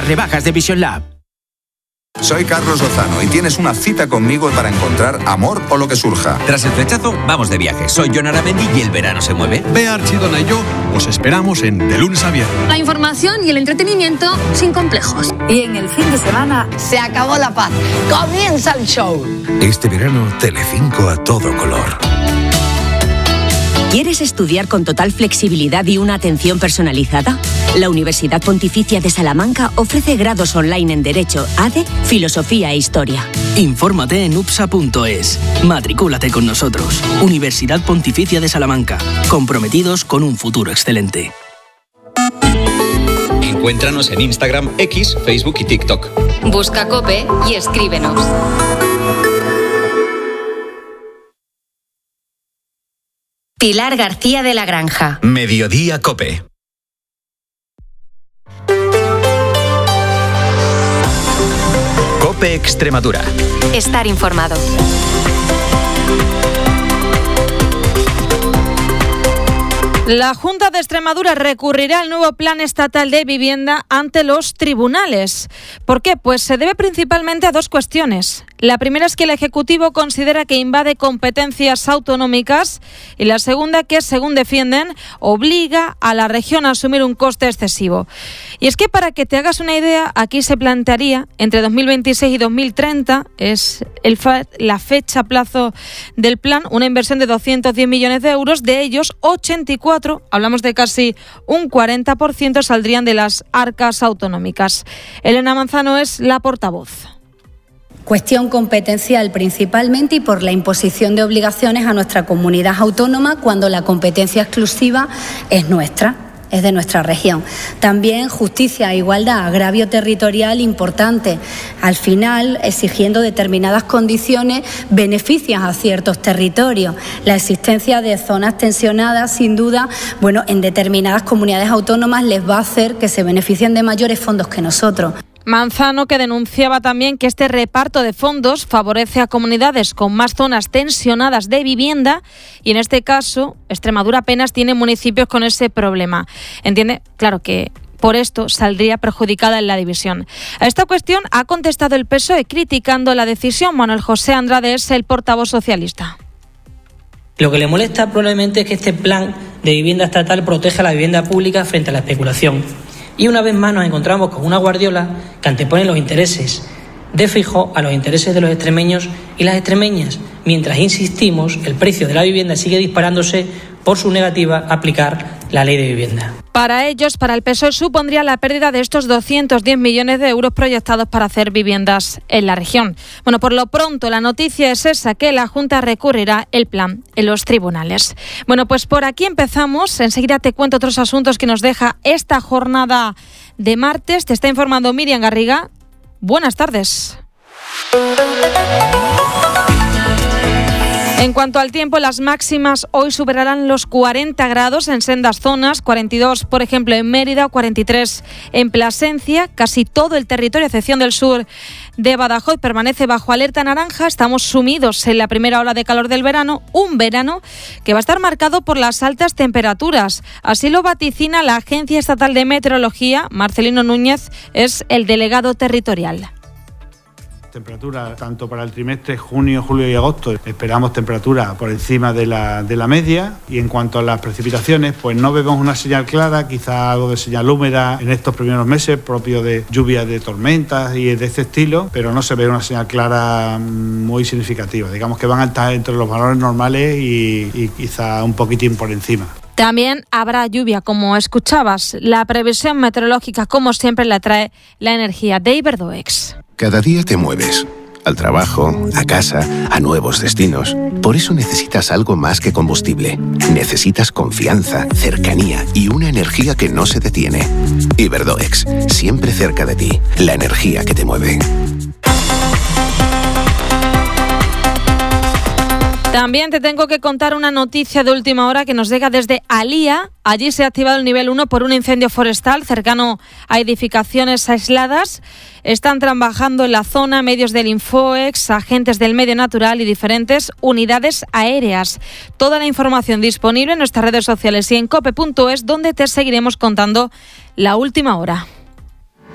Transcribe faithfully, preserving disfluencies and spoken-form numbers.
las rebajas de Vision Lab. Soy Carlos Lozano y tienes una cita conmigo para encontrar amor o lo que surja. Tras el flechazo, vamos de viaje. Soy Jon Aramendi y el verano se mueve. Bea Archidona y yo os esperamos en De Lunes a Viernes. La información y el entretenimiento sin complejos. Y en el fin de semana se acabó la paz. Comienza el show. Este verano, Telecinco a todo color. ¿Quieres estudiar con total flexibilidad y una atención personalizada? La Universidad Pontificia de Salamanca ofrece grados online en Derecho, A D E, Filosofía e Historia. Infórmate en upsa punto es. Matricúlate con nosotros. Universidad Pontificia de Salamanca. Comprometidos con un futuro excelente. Encuéntranos en Instagram, X, Facebook y TikTok. Busca COPE y escríbenos. Pilar García de la Granja. Mediodía COPE. COPE Extremadura. Estar informado. La Junta de Extremadura recurrirá al nuevo Plan Estatal de Vivienda ante los tribunales. ¿Por qué? Pues se debe principalmente a dos cuestiones. La primera es que el Ejecutivo considera que invade competencias autonómicas y la segunda que, según defienden, obliga a la región a asumir un coste excesivo. Y es que, para que te hagas una idea, aquí se plantearía entre dos mil veintiséis y dos mil treinta, es el fa- la fecha plazo del plan, una inversión de doscientos diez millones de euros, de ellos ochenta y cuatro, hablamos de casi un cuarenta por ciento, saldrían de las arcas autonómicas. Elena Manzano es la portavoz. Cuestión competencial principalmente y por la imposición de obligaciones a nuestra comunidad autónoma cuando la competencia exclusiva es nuestra, es de nuestra región. También justicia e igualdad, agravio territorial importante. Al final, exigiendo determinadas condiciones, beneficias a ciertos territorios. La existencia de zonas tensionadas, sin duda, bueno, en determinadas comunidades autónomas les va a hacer que se beneficien de mayores fondos que nosotros. Manzano, que denunciaba también que este reparto de fondos favorece a comunidades con más zonas tensionadas de vivienda y en este caso Extremadura apenas tiene municipios con ese problema. Entiende, claro, que por esto saldría perjudicada en la división. A esta cuestión ha contestado el P S O E criticando la decisión. Manuel José Andrade es el portavoz socialista. Lo que le molesta probablemente es que este plan de vivienda estatal protege a la vivienda pública frente a la especulación. Y una vez más nos encontramos con una Guardiola que antepone los intereses de Feijóo a los intereses de los extremeños y las extremeñas, mientras insistimos, el precio de la vivienda sigue disparándose por su negativa a aplicar la ley de vivienda. Para ellos, para el P S O E, supondría la pérdida de estos doscientos diez millones de euros proyectados para hacer viviendas en la región. Bueno, por lo pronto la noticia es esa, que la Junta recurrirá el plan en los tribunales. Bueno, pues por aquí empezamos. Enseguida te cuento otros asuntos que nos deja esta jornada de martes. Te está informando Miriam Garriga. Buenas tardes. En cuanto al tiempo, las máximas hoy superarán los cuarenta grados en sendas zonas, cuarenta y dos, por ejemplo, en Mérida, o cuarenta y tres en Plasencia. Casi todo el territorio, a excepción del sur de Badajoz, permanece bajo alerta naranja. Estamos sumidos en la primera ola de calor del verano, un verano que va a estar marcado por las altas temperaturas. Así lo vaticina la Agencia Estatal de Meteorología. Marcelino Núñez es el delegado territorial. Temperatura tanto para el trimestre junio, julio y agosto. Esperamos temperatura por encima de la, de la media, y en cuanto a las precipitaciones, pues no vemos una señal clara, quizá algo de señal húmeda en estos primeros meses, propio de lluvias de tormentas y de este estilo, pero no se ve una señal clara muy significativa. Digamos que van a estar entre los valores normales y, y quizá un poquitín por encima. También habrá lluvia, como escuchabas. La previsión meteorológica, como siempre, la trae la energía de Iberdoex. Cada día te mueves. Al trabajo, a casa, a nuevos destinos. Por eso necesitas algo más que combustible. Necesitas confianza, cercanía y una energía que no se detiene. Iberdoex, siempre cerca de ti. La energía que te mueve. También te tengo que contar una noticia de última hora que nos llega desde Alía. Allí se ha activado el nivel uno por un incendio forestal cercano a edificaciones aisladas. Están trabajando en la zona medios del Infoex, agentes del medio natural y diferentes unidades aéreas. Toda la información disponible en nuestras redes sociales y en cope punto es, donde te seguiremos contando la última hora.